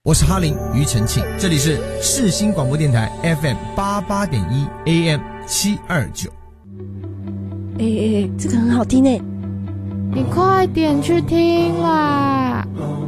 我是哈林庾澄庆，这里是世新广播电台 FM 88.1 AM 729。 这个很好听诶， 你快点去听啦！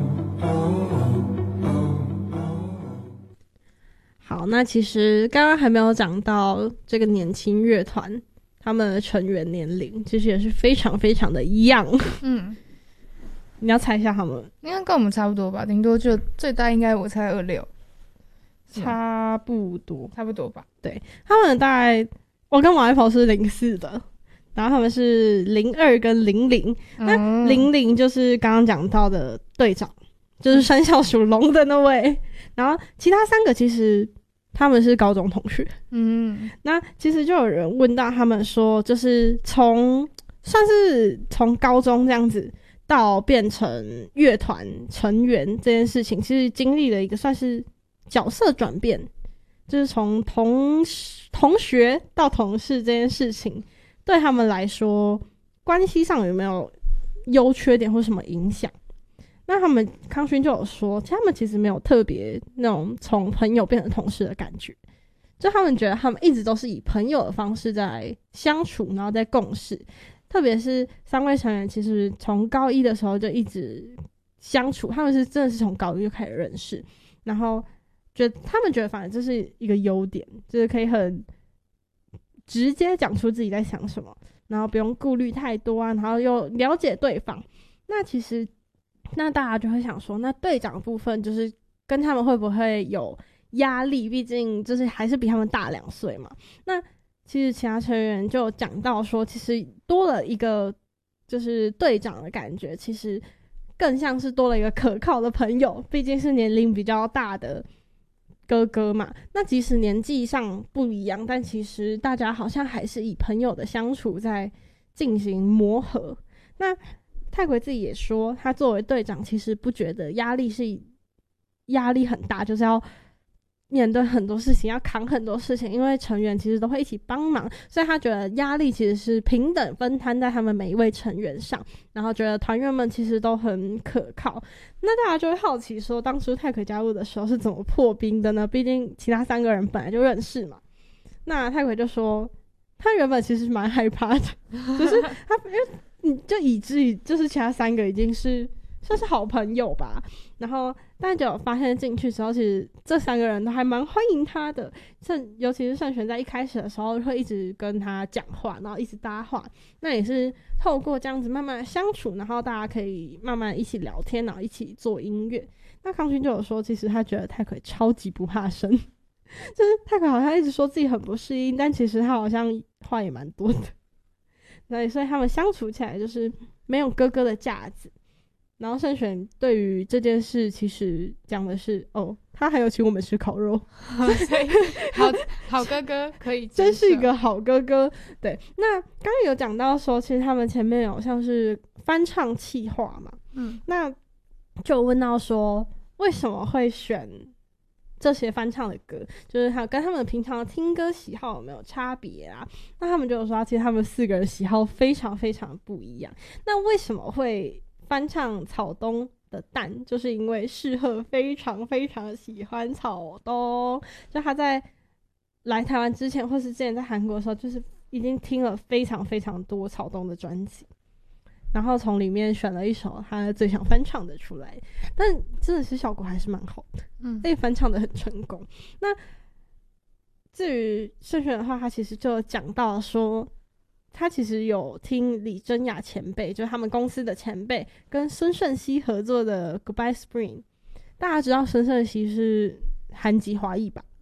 好，那其实刚刚还没有讲到这个年轻乐团，他们的成员年龄其实也是非常非常的young。你要猜一下他们？ 应该跟我们差不多吧，顶多就最大应该我猜26， 差不多吧。 对，他们大概我跟王一鹏是04的，然后他们是02跟00。那00就是刚刚讲到的队长，就是生肖属龙的那位。然后其他3个其实他们是高中同学。那其实就有人问到他们说，就是算是从高中这样子到变成乐团成员这件事情，其实经历了一个算是角色转变，就是从同学到同事这件事情，对他们来说关系上有没有优缺点或什么影响？那他们康勋就有说，他们其实没有特别那种从朋友变成同事的感觉，就他们觉得他们一直都是以朋友的方式在相处，然后在共事。特别是3位成员其实从高一的时候就一直相处，他们是真的是从高一就开始认识，然后他们觉得反正这是一个优点，就是可以很直接讲出自己在想什么，然后不用顾虑太多啊，然后又了解对方。那其实那大家就会想说，那队长的部分就是跟他们会不会有压力，毕竟就是还是比他们大2岁嘛。那其实其他成员就讲到说，其实多了一个就是队长的感觉，其实更像是多了一个可靠的朋友，毕竟是年龄比较大的哥哥嘛。那即使年纪上不一样，但其实大家好像还是以朋友的相处在进行磨合。那泰奎自己也说，他作为队长其实不觉得压力很大，就是要面对很多事情，要扛很多事情，因为成员其实都会一起帮忙，所以他觉得压力其实是平等分摊在他们每一位成员上，然后觉得团员们其实都很可靠。那大家就会好奇说，当初泰奎加入的时候是怎么破冰的呢？毕竟其他3个人本来就认识嘛。那泰奎就说，他原本其实蛮害怕的，就是他因为你就以至于就是其他3个已经是算是好朋友吧，然后但就有发现进去之后，其实这3个人都还蛮欢迎他的，尤其是盛璇在一开始的时候会一直跟他讲话，然后一直搭话，那也是透过这样子慢慢的相处，然后大家可以慢慢一起聊天，然后一起做音乐。那康勋就有说，其实他觉得泰奎超级不怕生，就是泰奎好像一直说自己很不适应，但其实他好像话也蛮多的，所以他们相处起来就是没有哥哥的架子。然后盛璇对于这件事其实讲的是，他还有请我们吃烤肉， 所以好哥哥可以， 真是一个好哥哥。对，那刚刚有讲到说，其实他们前面有像是翻唱企划嘛，那就问到说为什么会选这些翻唱的歌，就是还有跟他们平常的听歌喜好有没有差别啊？那他们就有说，其实他们4个人喜好非常非常不一样。那为什么会翻唱草东的蛋，就是因为世赫非常非常喜欢草东，就他在来台湾之前或是之前在韩国的时候，就是已经听了非常非常多草东的专辑，然后从里面选了一首他最想翻唱的出来，但真的是效果还是蛮好的，被翻唱的很成功。那至于盛璇的话，他其实就讲到说，他其实有听李贞雅前辈，就是他们公司的前辈跟孙盛熙合作的 Goodbye Spring。大家知道孙盛熙是韩籍华裔吧？